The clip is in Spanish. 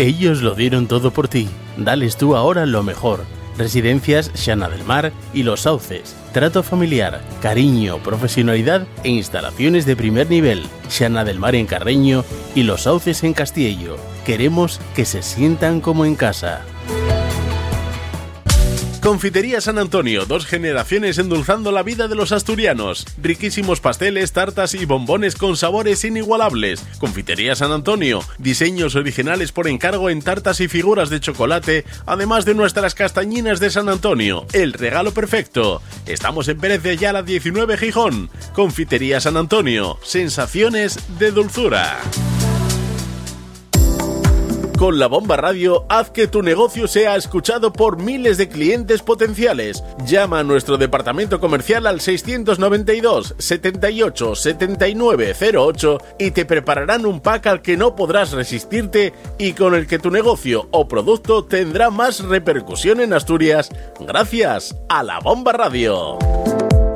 Ellos lo dieron todo por ti. Dales tú ahora lo mejor. Residencias Xana del Mar y Los Sauces. Trato familiar, cariño, profesionalidad e instalaciones de primer nivel. Xana del Mar en Carreño y Los Sauces en Castiello. Queremos que se sientan como en casa. Confitería San Antonio, 2 generaciones endulzando la vida de los asturianos. Riquísimos pasteles, tartas y bombones con sabores inigualables. Confitería San Antonio, diseños originales por encargo en tartas y figuras de chocolate, además de nuestras castañinas de San Antonio, el regalo perfecto. Estamos en Pérez de Ayala 19 Gijón. Confitería San Antonio, sensaciones de dulzura. Con La Bomba Radio, haz que tu negocio sea escuchado por miles de clientes potenciales. Llama a nuestro departamento comercial al 692 78 79 08 y te prepararán un pack al que no podrás resistirte y con el que tu negocio o producto tendrá más repercusión en Asturias gracias a La Bomba Radio.